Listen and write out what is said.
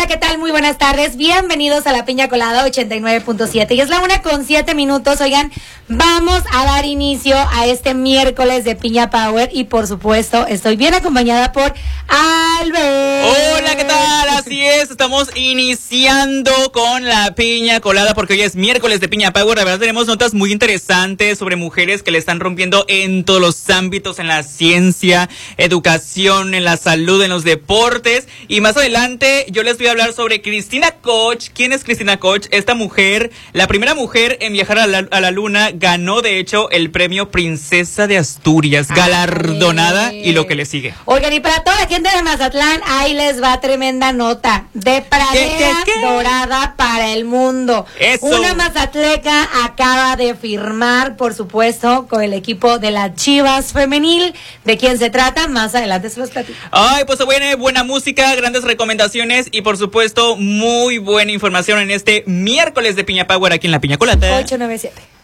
Hola, ¿qué tal? Muy buenas tardes. Bienvenidos a La Piña Colada 89.7. Y es la 1:07. Oigan, vamos a dar inicio a este miércoles de Piña Power. Y por supuesto, estoy bien acompañada por Albert. Hola, ¿qué tal? Así es, estamos iniciando con La Piña Colada porque hoy es miércoles de Piña Power. La verdad tenemos notas muy interesantes sobre mujeres que le están rompiendo en todos los ámbitos, en la ciencia, educación, en la salud, en los deportes. Y más adelante yo les voy a hablar sobre Cristina Koch. ¿Quién es Cristina Koch? Esta mujer, la primera mujer en viajar a la luna, ganó de hecho el premio Princesa de Asturias, galardonada y lo que le sigue. Oigan, y para toda la gente de Mazatlán, ahí les va tremenda nota de pradera dorada para el mundo. Eso. Una mazatleca acaba de firmar, por supuesto, con el equipo de las Chivas Femenil. ¿De quién se trata? Más adelante se los platico. Ay, pues buena música, grandes recomendaciones y por supuesto muy buena información en este miércoles de Piña Power aquí en La Piña Colada. 897.